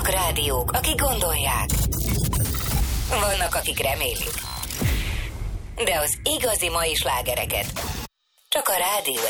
Vannak rádiók, akik gondolják. Vannak, akik remélik. De az igazi mai slágereket csak a Rádió